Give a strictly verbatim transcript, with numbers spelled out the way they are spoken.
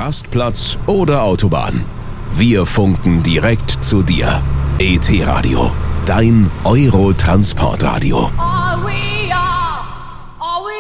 Rastplatz oder Autobahn. Wir funken direkt zu dir. E T Radio, dein Euro-Transportradio.